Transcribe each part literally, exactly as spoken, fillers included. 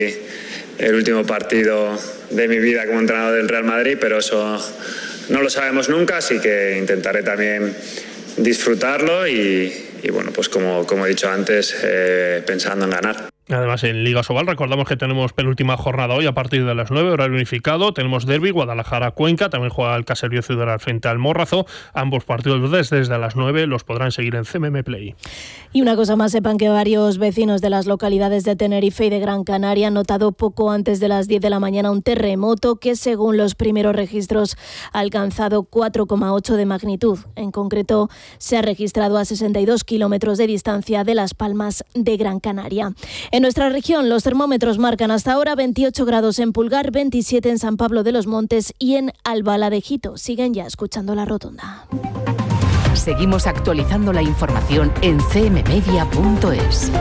el último partido de mi vida como entrenador del Real Madrid, pero eso no lo sabemos nunca, así que intentaré también disfrutarlo y, y bueno, pues como, como he dicho antes, eh, pensando en ganar. Además, en Liga Sobal recordamos que tenemos penúltima jornada hoy a partir de las nueve, horario unificado. Tenemos derbi, Guadalajara-Cuenca, también juega el Caserío Ciudad frente al Morrazo. Ambos partidos desde, desde las nueve los podrán seguir en C M M Play. Y una cosa más, sepan que varios vecinos de las localidades de Tenerife y de Gran Canaria han notado poco antes de las diez de la mañana un terremoto que, según los primeros registros, ha alcanzado cuatro coma ocho de magnitud. En concreto, se ha registrado a sesenta y dos kilómetros de distancia de Las Palmas de Gran Canaria. En nuestra región, los termómetros marcan hasta ahora veintiocho grados en Pulgar, veintisiete en San Pablo de los Montes y en Albala de Jito. Siguen ya escuchando La Rotonda. Seguimos actualizando la información en c m media punto es.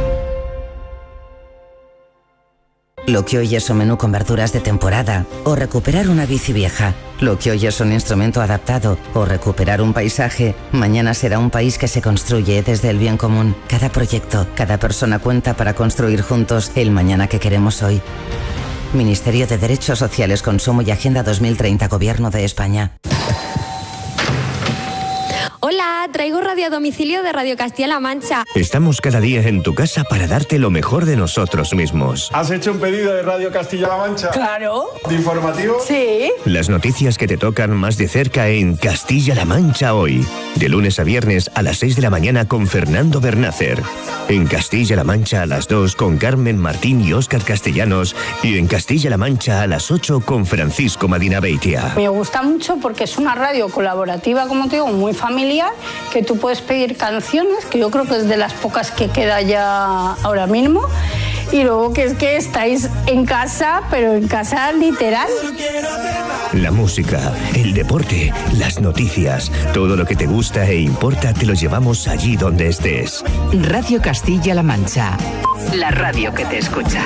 Lo que hoy es un menú con verduras de temporada o recuperar una bici vieja. Lo que hoy es un instrumento adaptado o recuperar un paisaje, mañana será un país que se construye desde el bien común. Cada proyecto, cada persona cuenta para construir juntos el mañana que queremos hoy. Ministerio de Derechos Sociales, Consumo y Agenda dos mil treinta, Gobierno de España. Hola, traigo radio a domicilio de Radio Castilla-La Mancha. Estamos cada día en tu casa para darte lo mejor de nosotros mismos. ¿Has hecho un pedido de Radio Castilla-La Mancha? Claro. ¿De informativo? Sí. Las noticias que te tocan más de cerca en Castilla-La Mancha hoy. De lunes a viernes a las seis de la mañana con Fernando Bernácer. En Castilla-La Mancha a las dos con Carmen Martín y Óscar Castellanos. Y en Castilla-La Mancha a las ocho con Francisco Madina Beitia. Me gusta mucho porque es una radio colaborativa, como te digo, muy familiar, que tú puedes pedir canciones, que yo creo que es de las pocas que queda ya ahora mismo. Y luego que es que estáis en casa, pero en casa literal. La música, el deporte, las noticias, todo lo que te gusta e importa te lo llevamos allí donde estés. Radio Castilla-La Mancha, la radio que te escucha.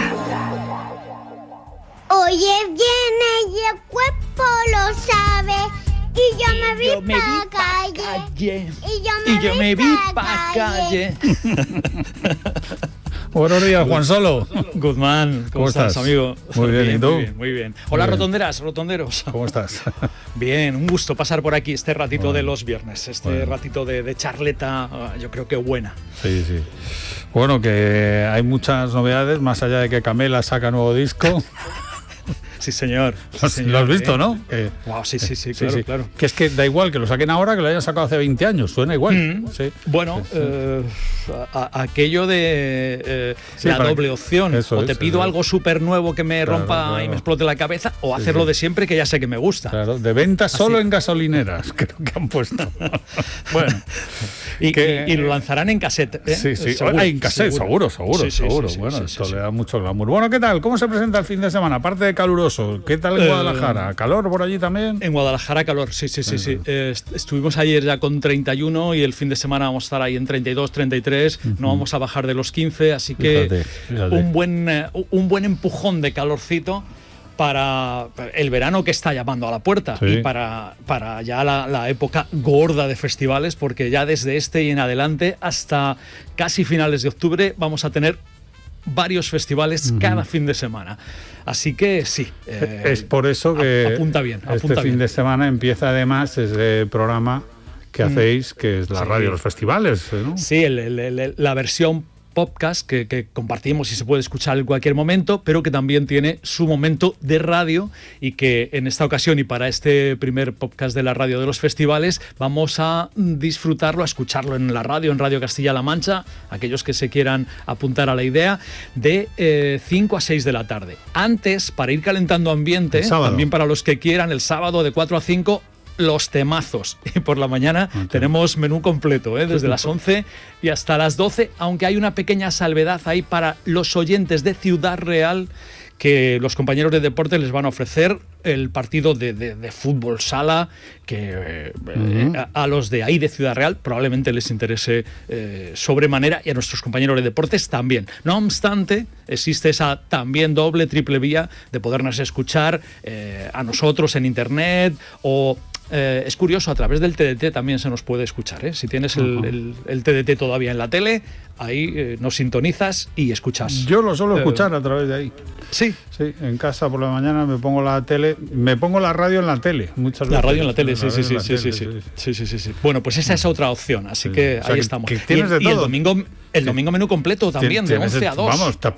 Oye, viene y el cuerpo lo sabe. Y yo me vi, yo me pa, vi calle. pa calle. Y yo me, y yo vi, me vi pa, pa calle. calle. Buenos días, Juan Solo. Guzmán, ¿cómo, ¿Cómo estás, estás, amigo? Muy bien, bien, ¿y tú? Muy bien, muy bien. Hola, muy rotonderas, bien. rotonderos. ¿Cómo estás? Bien, un gusto pasar por aquí este ratito bueno. de los viernes, este bueno. ratito de, de charleta, yo creo que buena. Sí, sí. Bueno, que hay muchas novedades, más allá de que Camela saca nuevo disco. Sí, señor. Sí, señor. Lo has visto, eh, ¿no? Eh, wow, sí, sí, sí, claro, sí, sí, claro. Que es que da igual que lo saquen ahora que lo hayan sacado hace veinte años, suena igual. Mm. Sí. Bueno, sí, sí. Eh, a, a, aquello de eh, sí, la doble opción. O te es, pido algo súper nuevo que me claro, rompa claro. y me explote la cabeza, o sí, hacerlo sí. de siempre que ya sé que me gusta. Claro, de venta solo en gasolineras, creo que han puesto. Bueno. Y, que, y, y lo lanzarán en cassette. ¿eh? Sí, sí. Seguro, en cassette, seguro, seguro, sí, sí, seguro. Sí, sí, bueno, sí, esto sí, le da mucho glamour. Bueno, ¿qué tal? ¿Cómo se presenta el fin de semana? Aparte de caluroso, ¿qué tal en Guadalajara? ¿Calor por allí también? En Guadalajara calor, sí, sí, sí, sí. Eh, estuvimos ayer ya con treinta y uno y el fin de semana vamos a estar ahí en treinta y dos, treinta y tres. Uh-huh. No vamos a bajar de los quince, así que fíjate, fíjate. Un, buen, uh, un buen empujón de calorcito para el verano que está llamando a la puerta sí. y para, para ya la, la época gorda de festivales, porque ya desde este y en adelante hasta casi finales de octubre vamos a tener varios festivales uh-huh. cada fin de semana. Así que sí. Eh, es por eso que apunta bien, apunta este fin bien. de semana empieza además ese programa que mm. hacéis, que es la sí. radio de los festivales, ¿no? Sí, el, el, el, la versión podcast que, que compartimos y se puede escuchar en cualquier momento, pero que también tiene su momento de radio y que en esta ocasión y para este primer podcast de la radio de los festivales vamos a disfrutarlo, a escucharlo en la radio, en Radio Castilla-La Mancha, aquellos que se quieran apuntar a la idea, de eh, cinco a seis de la tarde. Antes, para ir calentando ambiente, también para los que quieran, el sábado de cuatro a cinco, los temazos. Y por la mañana okay. tenemos menú completo, ¿eh? desde las once y hasta las doce, aunque hay una pequeña salvedad ahí para los oyentes de Ciudad Real, que los compañeros de deporte les van a ofrecer el partido de, de, de fútbol sala, que eh, uh-huh. a, a los de ahí de Ciudad Real probablemente les interese eh, sobremanera, y a nuestros compañeros de deportes también. No obstante, existe esa también doble, triple vía de podernos escuchar eh, a nosotros en internet o eh, es curioso, a través del T D T también se nos puede escuchar, ¿eh? Si tienes el, el, el T D T todavía en la tele, ahí eh, nos sintonizas y escuchas. Yo lo suelo eh, escuchar a través de ahí. Sí. Sí, en casa por la mañana me pongo la tele, me pongo la radio en la tele, muchas veces. La radio en la tele, sí, la sí, sí, la sí, tele, sí, sí, sí, sí, sí, sí. Bueno, pues esa es otra opción, así sí. que O sea, ahí que, estamos. Que tienes y, de todo. Y el domingo, el domingo menú completo también, de once a dos. Vamos,